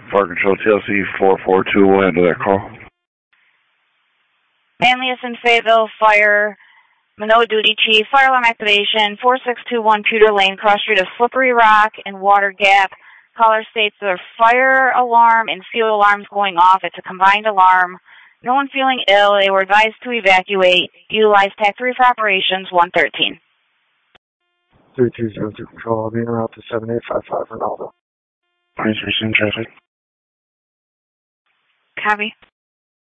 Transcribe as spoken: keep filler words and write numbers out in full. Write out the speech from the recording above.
Fire Control T L C four four two will handle that call. Manlius in Fayetteville, Fire, Manoa Duty Chief, fire alarm activation, four six two one Pewter Lane, cross street of Slippery Rock and Water Gap. Caller states there are fire alarm and fuel alarms going off. It's a combined alarm. No one feeling ill. They were advised to evacuate. Utilize TAC three for operations, one thirteen. three two zero two Control, I'll be en route to seven eight five five Ronaldo. Please resume traffic. Copy.